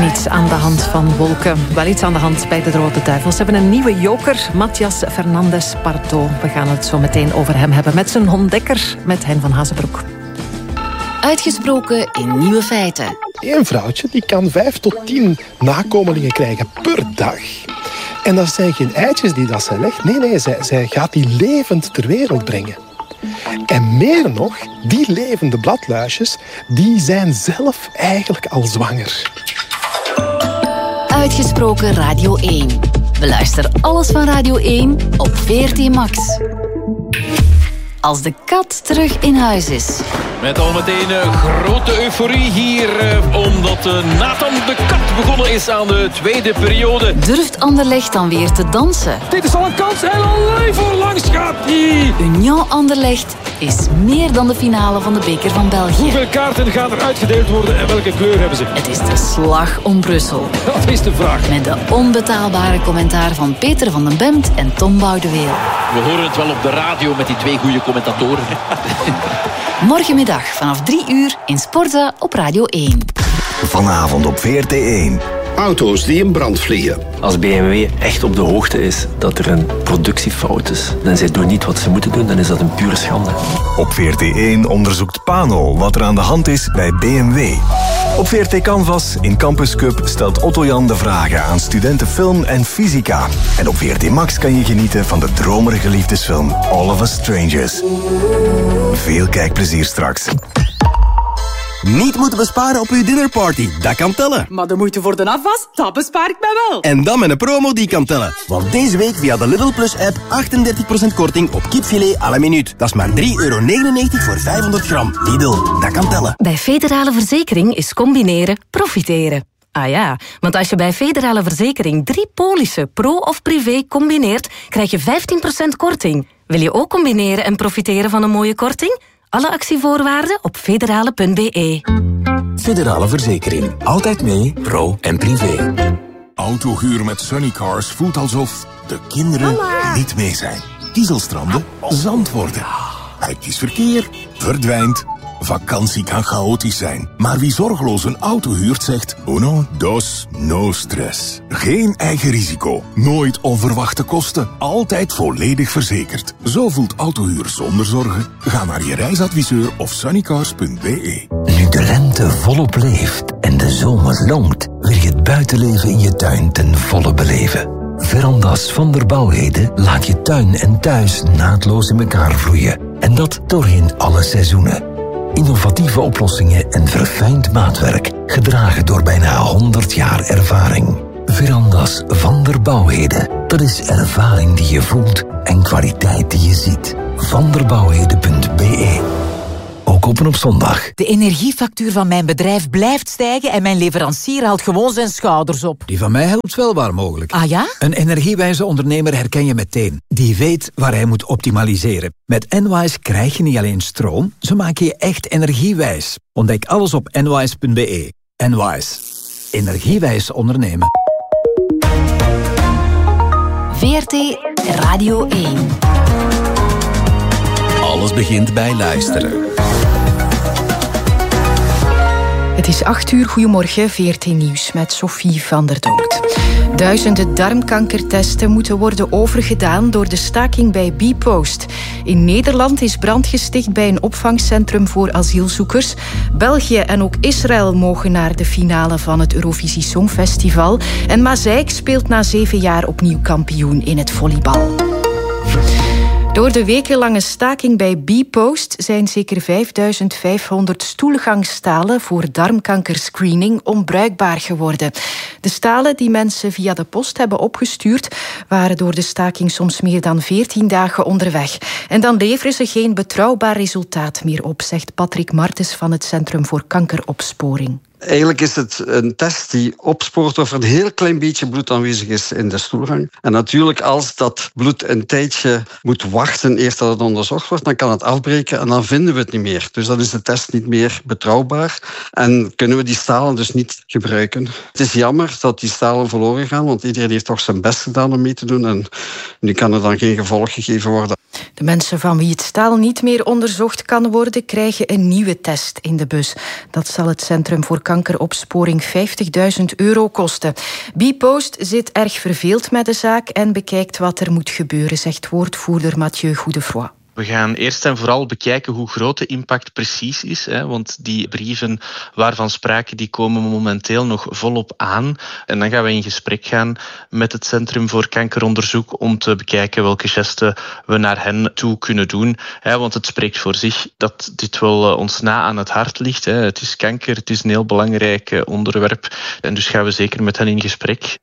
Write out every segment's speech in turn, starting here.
Niets aan de hand van wolken. Wel iets aan de hand bij de Rode Duivels. Ze hebben een nieuwe joker, Matthias Fernandes Pardo. We gaan het zo meteen over hem hebben met zijn ontdekker, met Hein van Hazenbroek. Uitgesproken in Nieuwe Feiten. Eén vrouwtje die kan 5 tot 10 nakomelingen krijgen per dag. En dat zijn geen eitjes die dat zij legt. Nee, zij gaat die levend ter wereld brengen. En meer nog, die levende bladluisjes, die zijn zelf eigenlijk al zwanger. Uitgesproken Radio 1. Beluister alles van Radio 1 op VRT Max. Als de kat terug in huis is. Met al meteen grote euforie hier, omdat Nathan de Kat begonnen is aan de tweede periode. Durft Anderlecht dan weer te dansen? Dit is al een kans en alleen voorlangs gaat hij. Union Anderlecht is meer dan de finale van de beker van België. Hoeveel kaarten gaan er uitgedeeld worden en welke kleur hebben ze? Het is de slag om Brussel. Dat is de vraag. Met de onbetaalbare commentaar van Peter van den Bemt en Tom Boudeweel. We horen het wel op de radio met die twee goede commentatoren. Morgenmiddag vanaf 3 uur in Sporza op Radio 1. Vanavond op VRT 1. Auto's die in brand vliegen. Als BMW echt op de hoogte is dat er een productiefout is, dan zij doen niet wat ze moeten doen, dan is dat een pure schande. Op VRT 1 onderzoekt Pano wat er aan de hand is bij BMW. Op VRT Canvas in Campus Cup stelt Otto Jan de vragen aan studenten film en fysica. En op VRT Max kan je genieten van de dromerige liefdesfilm All of Us Strangers. Veel kijkplezier straks. Niet moeten besparen op uw dinnerparty, dat kan tellen. Maar de moeite voor de afwas, dat bespaar ik mij wel. En dan met een promo die kan tellen. Want deze week via de Lidl Plus app 38% korting op kipfilet à la minuut. Dat is maar €3,99 voor 500 gram. Lidl, dat kan tellen. Bij Federale Verzekering is combineren profiteren. Ah ja, want als je bij Federale Verzekering 3 polissen, pro of privé, combineert, krijg je 15% korting. Wil je ook combineren en profiteren van een mooie korting? Alle actievoorwaarden op federale.be. Federale Verzekering. Altijd mee, pro en privé. Autohuur met Sunnycars voelt alsof de kinderen niet mee zijn. Kiezelstranden, zand worden. Hectisch verkeer, verdwijnt. Vakantie kan chaotisch zijn. Maar wie zorgeloos een auto huurt zegt... Uno, dos, no stress. Geen eigen risico. Nooit onverwachte kosten. Altijd volledig verzekerd. Zo voelt autohuur zonder zorgen. Ga naar je reisadviseur of sunnycars.be. Nu de lente volop leeft en de zomer longt, wil je het buitenleven in je tuin ten volle beleven. Verandas van der Bouwheden laat je tuin en thuis naadloos in elkaar vloeien. En dat doorheen alle seizoenen. Innovatieve oplossingen en verfijnd maatwerk, gedragen door bijna 100 jaar ervaring. Verandas van der Bouwheden, dat is ervaring die je voelt en kwaliteit die je ziet. vanderbouwheden.be. Ook open op zondag. De energiefactuur van mijn bedrijf blijft stijgen en mijn leverancier haalt gewoon zijn schouders op. Die van mij helpt wel waar mogelijk. Ah ja? Een energiewijze ondernemer herken je meteen. Die weet waar hij moet optimaliseren. Met Enwise krijg je niet alleen stroom, ze maken je echt energiewijs. Ontdek alles op enwise.be. Enwise. Energiewijs ondernemen. VRT Radio 1. Alles begint bij luisteren. Het is 8 uur, goedemorgen, VRT Nieuws met Sophie van der Donkt. Duizenden darmkankertesten moeten worden overgedaan door de staking bij Bpost. In Nederland is brand gesticht bij een opvangcentrum voor asielzoekers. België en ook Israël mogen naar de finale van het Eurovisie Songfestival. En Mazeik speelt na 7 jaar opnieuw kampioen in het volleybal. Door de wekenlange staking bij Bpost zijn zeker 5500 stoelgangstalen voor darmkankerscreening onbruikbaar geworden. De stalen die mensen via de post hebben opgestuurd waren door de staking soms meer dan 14 dagen onderweg. En dan leveren ze geen betrouwbaar resultaat meer op, zegt Patrick Martens van het Centrum voor Kankeropsporing. Eigenlijk is het een test die opspoort of er een heel klein beetje bloed aanwezig is in de stoelgang. En natuurlijk, als dat bloed een tijdje moet wachten eerst dat het onderzocht wordt, dan kan het afbreken en dan vinden we het niet meer. Dus dan is de test niet meer betrouwbaar en kunnen we die stalen dus niet gebruiken. Het is jammer dat die stalen verloren gaan, want iedereen heeft toch zijn best gedaan om mee te doen en nu kan er dan geen gevolg gegeven worden. De mensen van wie het staal niet meer onderzocht kan worden, krijgen een nieuwe test in de bus. Dat zal het Centrum voor Kankeropsporing €50.000 kosten. Bpost zit erg verveeld met de zaak en bekijkt wat er moet gebeuren, zegt woordvoerder Mathieu Goedefroy. We gaan eerst en vooral bekijken hoe groot de impact precies is. Want die brieven waarvan sprake, die komen momenteel nog volop aan. En dan gaan we in gesprek gaan met het Centrum voor Kankeronderzoek om te bekijken welke gesten we naar hen toe kunnen doen. Want het spreekt voor zich dat dit wel ons na aan het hart ligt. Het is kanker, het is een heel belangrijk onderwerp. En dus gaan we zeker met hen in gesprek.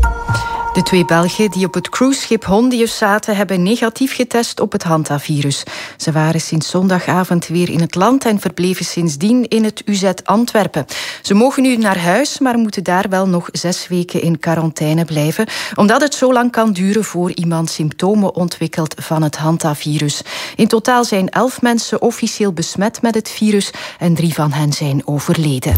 De 2 Belgen die op het cruiseschip Hondius zaten, hebben negatief getest op het Hanta-virus. Ze waren sinds zondagavond weer in het land en verbleven sindsdien in het UZ Antwerpen. Ze mogen nu naar huis, maar moeten daar wel nog 6 weken in quarantaine blijven, omdat het zo lang kan duren voor iemand symptomen ontwikkelt van het Hanta-virus. In totaal zijn 11 mensen officieel besmet met het virus en 3 van hen zijn overleden.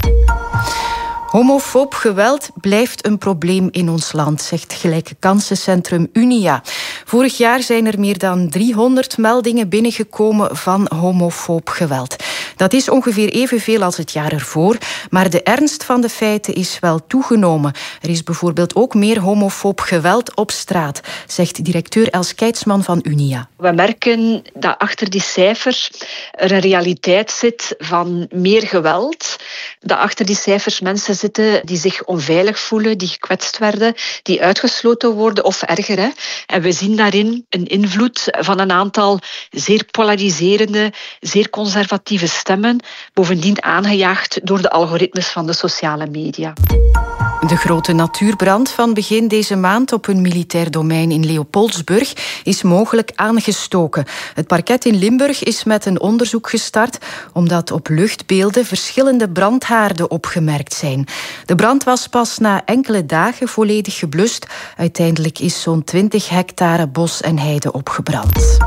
Homofoob geweld blijft een probleem in ons land, zegt gelijke kansencentrum Unia. Vorig jaar zijn er meer dan 300 meldingen binnengekomen van homofoob geweld. Dat is ongeveer evenveel als het jaar ervoor, maar de ernst van de feiten is wel toegenomen. Er is bijvoorbeeld ook meer homofoob geweld op straat, zegt directeur Els Keitsman van Unia. We merken dat achter die cijfers er een realiteit zit van meer geweld. Dat achter die cijfers mensen zitten die zich onveilig voelen, die gekwetst werden, die uitgesloten worden of erger. En we zien daarin een invloed van een aantal zeer polariserende, zeer conservatieve stemmen, bovendien aangejaagd door de algoritmes van de sociale media. De grote natuurbrand van begin deze maand op een militair domein in Leopoldsburg is mogelijk aangestoken. Het parket in Limburg is met een onderzoek gestart omdat op luchtbeelden verschillende brandhaarden opgemerkt zijn. De brand was pas na enkele dagen volledig geblust. Uiteindelijk is zo'n 20 hectare bos en heide opgebrand.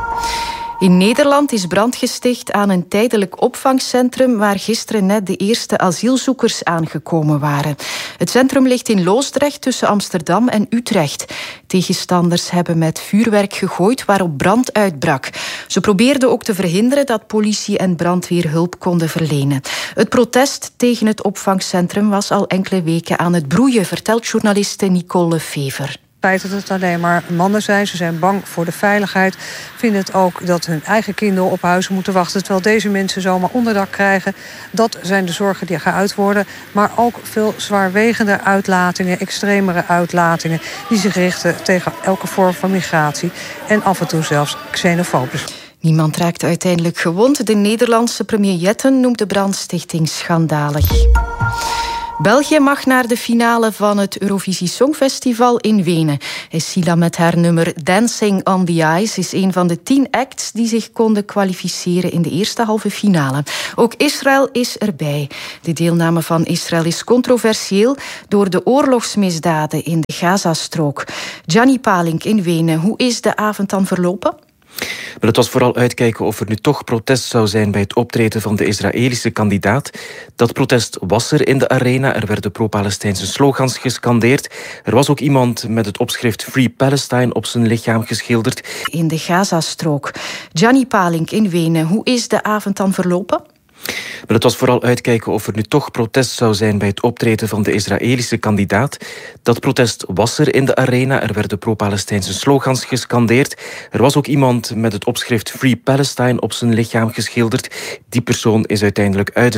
In Nederland is brand gesticht aan een tijdelijk opvangcentrum waar gisteren net de eerste asielzoekers aangekomen waren. Het centrum ligt in Loosdrecht tussen Amsterdam en Utrecht. Tegenstanders hebben met vuurwerk gegooid waarop brand uitbrak. Ze probeerden ook te verhinderen dat politie en brandweer hulp konden verlenen. Het protest tegen het opvangcentrum was al enkele weken aan het broeien, vertelt journaliste Nicole Lefever. Het feit dat het alleen maar mannen zijn, ze zijn bang voor de veiligheid, vinden het ook dat hun eigen kinderen op huizen moeten wachten, terwijl deze mensen zomaar onderdak krijgen. Dat zijn de zorgen die geuit worden, maar ook veel zwaarwegende uitlatingen, extremere uitlatingen, die zich richten tegen elke vorm van migratie en af en toe zelfs xenofobisch. Niemand raakt uiteindelijk gewond. De Nederlandse premier Jetten noemt de brandstichting schandalig. België mag naar de finale van het Eurovisie Songfestival in Wenen. Sila met haar nummer Dancing on the Ice is een van de 10 acts die zich konden kwalificeren in de eerste halve finale. Ook Israël is erbij. De deelname van Israël is controversieel door de oorlogsmisdaden in de Gazastrook. Gianni Palink in Wenen, hoe is de avond dan verlopen? Maar het was vooral uitkijken of er nu toch protest zou zijn bij het optreden van de Israëlische kandidaat. Dat protest was er in de arena. Er werden pro-Palestijnse slogans gescandeerd. Er was ook iemand met het opschrift Free Palestine op zijn lichaam geschilderd. In de Gazastrook. Gianni Palink in Wenen, hoe is de avond dan verlopen? Maar het was vooral uitkijken of er nu toch protest zou zijn bij het optreden van de Israëlische kandidaat. Dat protest was er in de arena. Er werden pro-Palestijnse slogans gescandeerd. Er was ook iemand met het opschrift Free Palestine op zijn lichaam geschilderd. Die persoon is uiteindelijk uit de